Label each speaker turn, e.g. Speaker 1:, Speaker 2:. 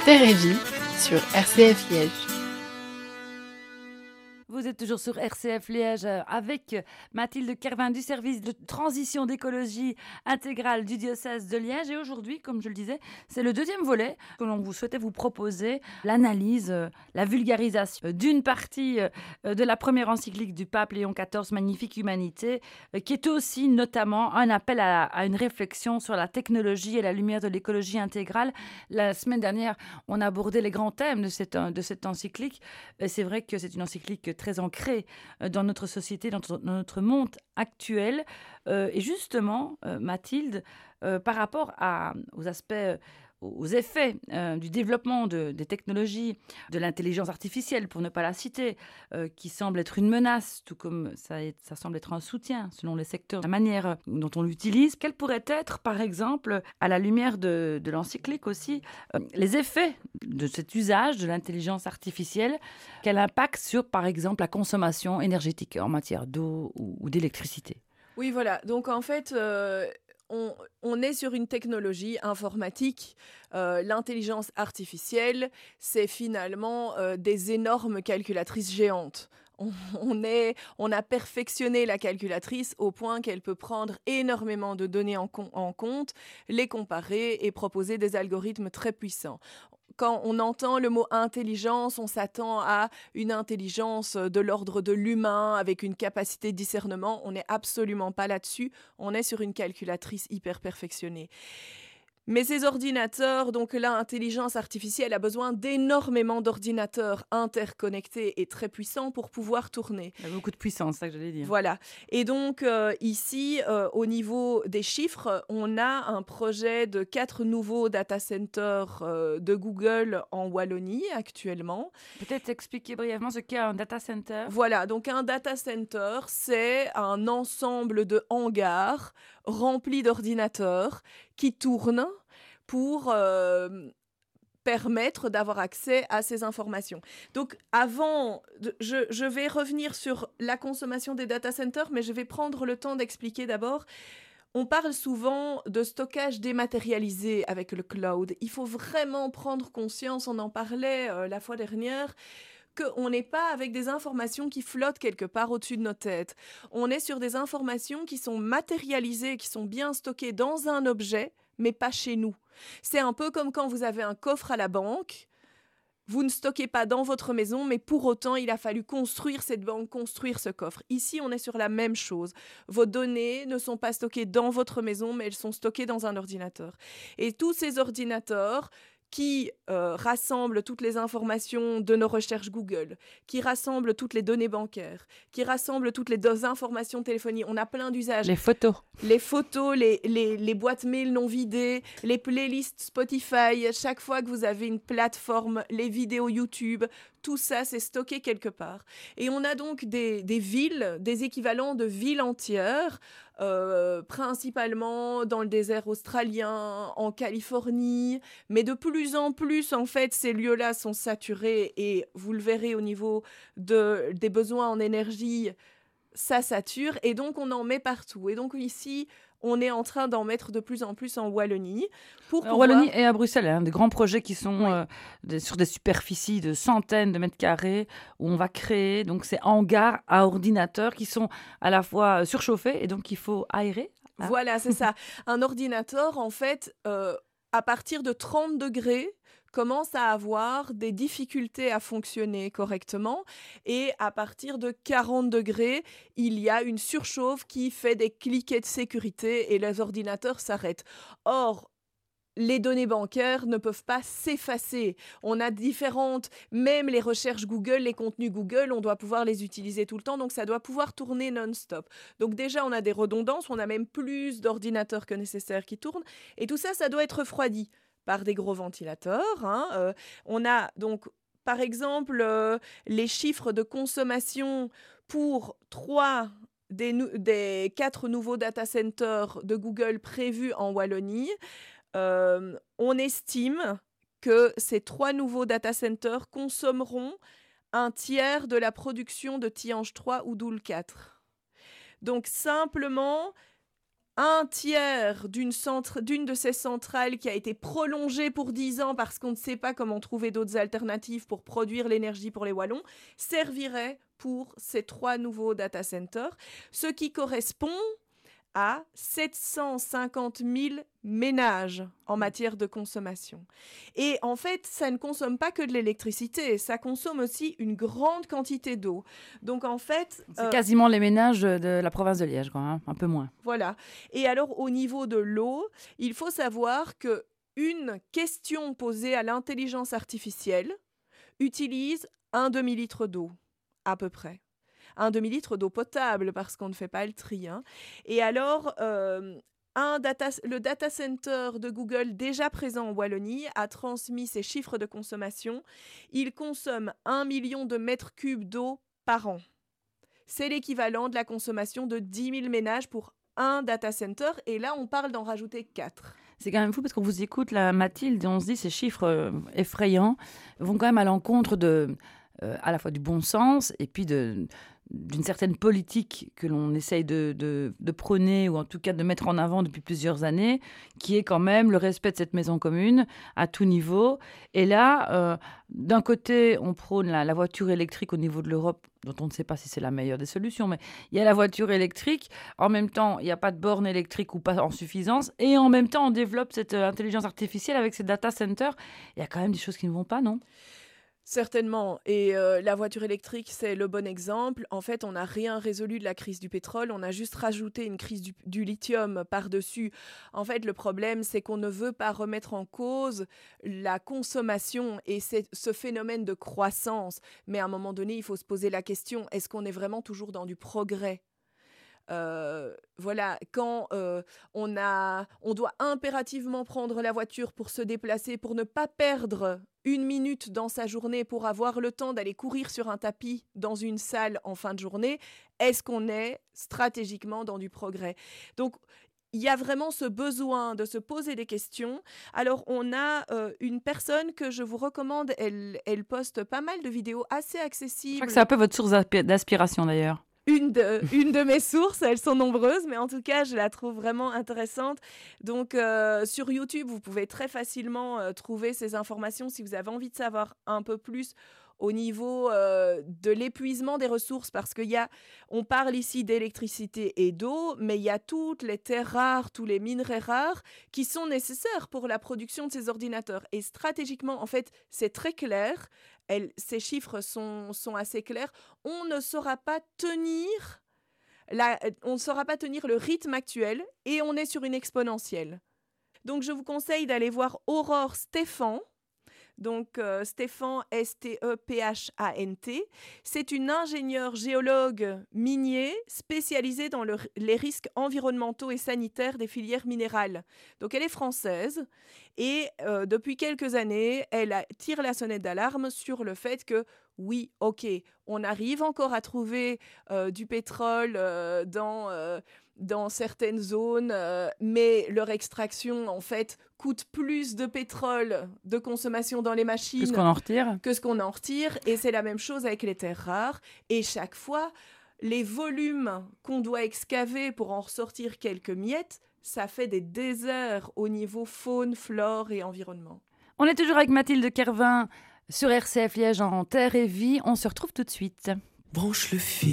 Speaker 1: Terre et Vie sur RCF Liège.
Speaker 2: Vous êtes toujours sur RCF Liège avec Mathilde Kervin du service de transition d'écologie intégrale du diocèse de Liège. Et aujourd'hui, comme je le disais, c'est le deuxième volet que l'on vous souhaitait vous proposer, l'analyse, la vulgarisation d'une partie de la première encyclique du pape Léon XIV, Magnifique Humanité, qui est aussi notamment un appel à une réflexion sur la technologie et la lumière de l'écologie intégrale. La semaine dernière, on a abordé les grands thèmes de cette encyclique. C'est vrai que c'est une encyclique très ancrée dans notre société, dans notre monde actuel. Et justement, Mathilde, par rapport aux aspects, aux effets du développement des technologies, de l'intelligence artificielle, pour ne pas la citer, qui semble être une menace, tout comme ça semble être un soutien, selon les secteurs, la manière dont on l'utilise. Quels pourraient être, par exemple, à la lumière de l'encyclique aussi, les effets de cet usage de l'intelligence artificielle? Quel impact sur, par exemple, la consommation énergétique en matière d'eau ou d'électricité?
Speaker 3: Oui, voilà. Donc, en fait, on est sur une technologie informatique. L'intelligence artificielle, c'est finalement des énormes calculatrices géantes. On a perfectionné la calculatrice au point qu'elle peut prendre énormément de données en compte, les comparer et proposer des algorithmes très puissants. Quand on entend le mot intelligence, on s'attend à une intelligence de l'ordre de l'humain avec une capacité de discernement. On n'est absolument pas là-dessus. On est sur une calculatrice hyper perfectionnée. Mais ces ordinateurs, donc l'intelligence artificielle a besoin d'énormément d'ordinateurs interconnectés et très puissants pour pouvoir tourner.
Speaker 2: Il y a beaucoup de puissance, c'est ça que j'allais dire.
Speaker 3: Voilà. Et donc ici, au niveau des chiffres, on a un projet de 4 nouveaux data centers de Google en Wallonie actuellement.
Speaker 2: Peut-être expliquer brièvement ce qu'est un data center.
Speaker 3: Voilà, donc un data center, c'est un ensemble de hangars remplis d'ordinateurs qui tournent pour permettre d'avoir accès à ces informations. Donc je vais revenir sur la consommation des data centers, mais je vais prendre le temps d'expliquer d'abord. On parle souvent de stockage dématérialisé avec le cloud. Il faut vraiment prendre conscience, on en parlait la fois dernière, qu'on n'est pas avec des informations qui flottent quelque part au-dessus de nos têtes. On est sur des informations qui sont matérialisées, qui sont bien stockées dans un objet, mais pas chez nous. C'est un peu comme quand vous avez un coffre à la banque. Vous ne stockez pas dans votre maison, mais pour autant, il a fallu construire cette banque, construire ce coffre. Ici, on est sur la même chose. Vos données ne sont pas stockées dans votre maison, mais elles sont stockées dans un ordinateur. Et tous ces ordinateurs qui rassemblent toutes les informations de nos recherches Google, qui rassemblent toutes les données bancaires, qui rassemblent toutes les informations de téléphonie. On a plein d'usages.
Speaker 2: Les photos,
Speaker 3: les boîtes mail non vidées, les playlists Spotify. Chaque fois que vous avez une plateforme, les vidéos YouTube, tout ça, c'est stocké quelque part. Et on a donc des villes, des équivalents de villes entières, principalement dans le désert australien, en Californie, mais de plus en plus, en fait, ces lieux-là sont saturés et vous le verrez au niveau des besoins en énergie, ça sature et donc on en met partout. Et donc ici, on est en train d'en mettre de plus en plus en Wallonie.
Speaker 2: En Wallonie et à Bruxelles, des grands projets qui sont sur des superficies de centaines de mètres carrés où on va créer donc ces hangars à ordinateurs qui sont à la fois surchauffés et donc il faut aérer.
Speaker 3: Voilà, c'est ça. Un ordinateur, en fait, à partir de 30 degrés, commence à avoir des difficultés à fonctionner correctement et à partir de 40 degrés, il y a une surchauffe qui fait des cliquets de sécurité et les ordinateurs s'arrêtent. Or, les données bancaires ne peuvent pas s'effacer. On a même les recherches Google, les contenus Google, on doit pouvoir les utiliser tout le temps, donc ça doit pouvoir tourner non-stop. Donc déjà, on a des redondances, on a même plus d'ordinateurs que nécessaire qui tournent, et tout ça, ça doit être refroidi par des gros ventilateurs. On a donc, par exemple, les chiffres de consommation pour 3 des 4 nouveaux data centers de Google prévus en Wallonie. On estime que ces 3 nouveaux data centers consommeront un tiers de la production de Tihange 3 ou Doel 4. Donc simplement, un tiers d'une de ces centrales qui a été prolongée pour 10 ans parce qu'on ne sait pas comment trouver d'autres alternatives pour produire l'énergie pour les Wallons, servirait pour ces 3 nouveaux data centers, ce qui correspond à 750 000 ménages en matière de consommation. Et en fait, ça ne consomme pas que de l'électricité, ça consomme aussi une grande quantité d'eau. Donc en fait...
Speaker 2: C'est quasiment les ménages de la province de Liège, quoi, hein, un peu moins.
Speaker 3: Voilà. Et alors, au niveau de l'eau, il faut savoir qu'une question posée à l'intelligence artificielle utilise un demi-litre d'eau, à peu près. Un demi-litre d'eau potable, parce qu'on ne fait pas le tri. Hein. Et alors, le data center de Google, déjà présent en Wallonie, a transmis ses chiffres de consommation. Il consomme 1 million de mètres cubes d'eau par an. C'est l'équivalent de la consommation de 10 000 ménages pour un data center. Et là, on parle d'en rajouter 4.
Speaker 2: C'est quand même fou parce qu'on vous écoute, là, Mathilde, et on se dit ces chiffres effrayants vont quand même à l'encontre à la fois du bon sens et puis d'une certaine politique que l'on essaye de prôner ou en tout cas de mettre en avant depuis plusieurs années, qui est quand même le respect de cette maison commune à tout niveau. Et là, d'un côté, on prône la voiture électrique au niveau de l'Europe, dont on ne sait pas si c'est la meilleure des solutions, mais il y a la voiture électrique. En même temps, il n'y a pas de borne électrique ou pas en suffisance. Et en même temps, on développe cette intelligence artificielle avec ces data centers. Il y a quand même des choses qui ne vont pas, non ?
Speaker 3: Certainement. Et la voiture électrique, c'est le bon exemple. En fait, on n'a rien résolu de la crise du pétrole. On a juste rajouté une crise du lithium par-dessus. En fait, le problème, c'est qu'on ne veut pas remettre en cause la consommation et ce phénomène de croissance. Mais à un moment donné, il faut se poser la question, est-ce qu'on est vraiment toujours dans du progrès ? Voilà, quand on doit impérativement prendre la voiture pour se déplacer, pour ne pas perdre 1 minute dans sa journée, pour avoir le temps d'aller courir sur un tapis dans une salle en fin de journée, est-ce qu'on est stratégiquement dans du progrès ? Donc, il y a vraiment ce besoin de se poser des questions. Alors, on a une personne que je vous recommande, elle poste pas mal de vidéos assez accessibles.
Speaker 2: Je crois que c'est un peu votre source d'inspiration d'ailleurs.
Speaker 3: Une de mes sources, elles sont nombreuses, mais en tout cas, je la trouve vraiment intéressante. Donc, sur YouTube, vous pouvez très facilement trouver ces informations si vous avez envie de savoir un peu plus au niveau de l'épuisement des ressources, parce on parle ici d'électricité et d'eau, mais il y a toutes les terres rares, tous les minerais rares qui sont nécessaires pour la production de ces ordinateurs. Et stratégiquement, en fait, c'est très clair. Ces chiffres sont assez clairs. On ne saura pas tenir le rythme actuel et on est sur une exponentielle. Donc, je vous conseille d'aller voir Aurore Stéphan. Donc, Stéphan, S-T-E-P-H-A-N-T. C'est une ingénieure géologue minier spécialisée dans les risques environnementaux et sanitaires des filières minérales. Donc, elle est française et depuis quelques années, elle tire la sonnette d'alarme sur le fait que oui, ok, on arrive encore à trouver du pétrole dans certaines zones, mais leur extraction, en fait, coûte plus de pétrole de consommation dans les machines
Speaker 2: que ce qu'on en retire.
Speaker 3: Et c'est la même chose avec les terres rares. Et chaque fois, les volumes qu'on doit excaver pour en ressortir quelques miettes, ça fait des déserts au niveau faune, flore et environnement.
Speaker 2: On est toujours avec Mathilde Kervin sur RCF Liège en Terre et Vie. On se retrouve tout de suite.
Speaker 4: Branche le fil.